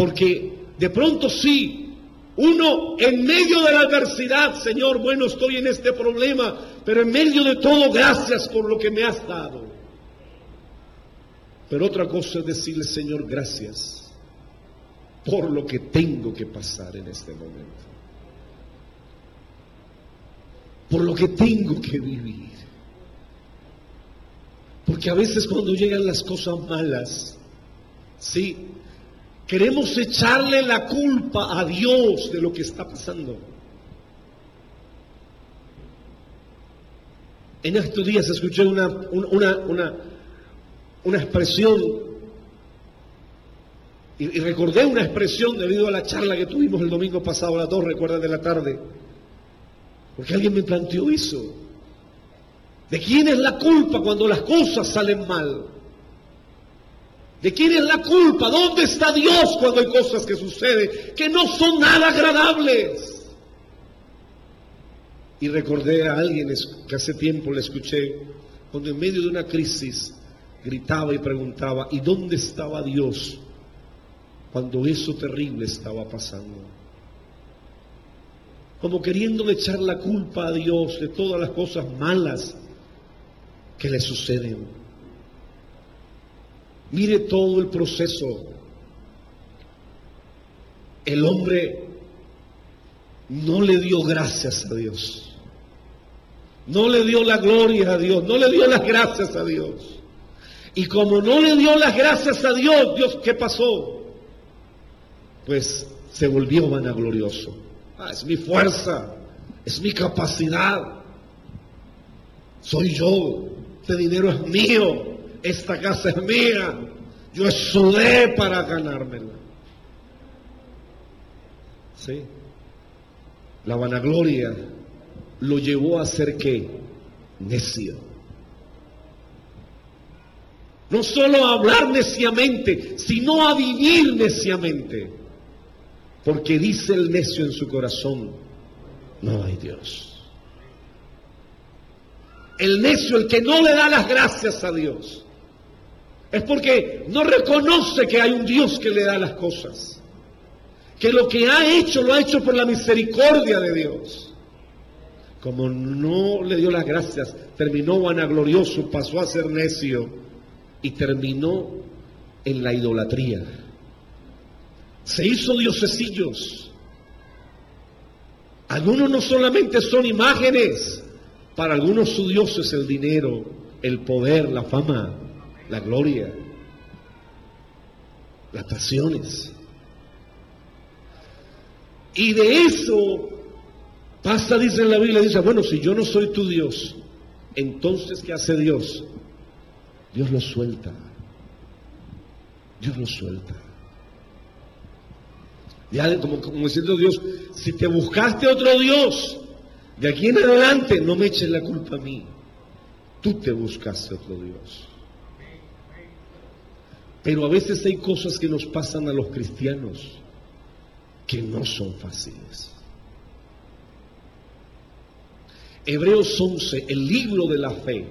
Porque de pronto sí, uno en medio de la adversidad, Señor, bueno, estoy en este problema, pero en medio de todo, gracias por lo que me has dado. Pero otra cosa es decirle, Señor, gracias por lo que tengo que pasar en este momento, por lo que tengo que vivir. Porque a veces cuando llegan las cosas malas, sí, queremos echarle la culpa a Dios de lo que está pasando. En estos días escuché una expresión y recordé una expresión debido a la charla que tuvimos el domingo pasado a las 2, recuerdan, de la tarde, porque alguien me planteó eso. ¿De quién es la culpa cuando las cosas salen mal? ¿De quién es la culpa? ¿Dónde está Dios cuando hay cosas que suceden que no son nada agradables? Y recordé a alguien que hace tiempo le escuché, cuando en medio de una crisis gritaba y preguntaba, ¿y dónde estaba Dios cuando eso terrible estaba pasando? Como queriendo echar la culpa a Dios de todas las cosas malas que le suceden. Mire todo el proceso. El hombre no le dio gracias a Dios, no le dio la gloria a Dios, no le dio las gracias a Dios. Y como no le dio las gracias a Dios, Dios, ¿qué pasó? Pues se volvió vanaglorioso. Es mi fuerza, es mi capacidad, soy yo, este dinero es mío, esta casa es mía, yo sudé para ganármela. Sí. La vanagloria lo llevó a ser ¿qué? Necio. No solo a hablar neciamente, sino a vivir neciamente. Porque dice el necio en su corazón, no hay Dios. El necio, el que no le da las gracias a Dios, es porque no reconoce que hay un Dios que le da las cosas, que lo que ha hecho lo ha hecho por la misericordia de Dios. Como no le dio las gracias, terminó vanaglorioso, pasó a ser necio y terminó en la idolatría. Se hizo diosecillos. Algunos no solamente son imágenes, para algunos su Dios es el dinero, el poder, la fama, la gloria, las pasiones. Y de eso pasa, dice en la Biblia, dice, bueno, si yo no soy tu Dios, entonces ¿qué hace Dios? Dios lo suelta. Dios lo suelta. Ya como diciendo Dios, si te buscaste otro Dios, de aquí en adelante no me eches la culpa a mí. Tú te buscaste otro Dios. Pero a veces hay cosas que nos pasan a los cristianos que no son fáciles. Hebreos 11, el libro de la fe,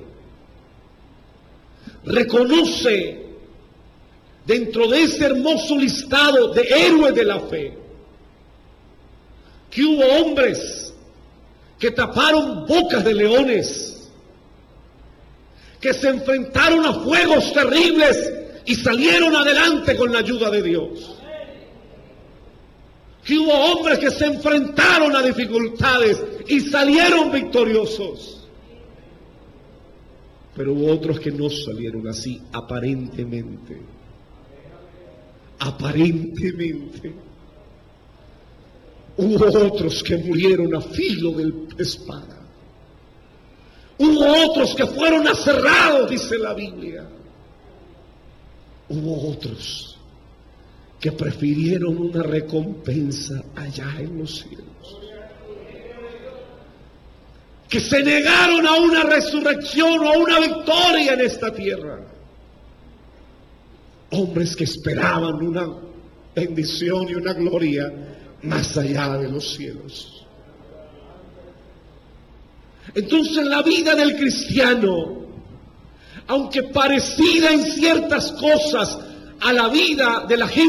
reconoce dentro de ese hermoso listado de héroes de la fe que hubo hombres que taparon bocas de leones, que se enfrentaron a fuegos terribles y salieron adelante con la ayuda de Dios. Que hubo hombres que se enfrentaron a dificultades y salieron victoriosos. Pero hubo otros que no salieron así, aparentemente. Aparentemente. Hubo otros que murieron a filo de espada. Hubo otros que fueron aserrados, dice la Biblia. Hubo otros que prefirieron una recompensa allá en los cielos, que se negaron a una resurrección o a una victoria en esta tierra. Hombres que esperaban una bendición y una gloria más allá de los cielos. Entonces la vida del cristiano, aunque parecida en ciertas cosas a la vida de la gente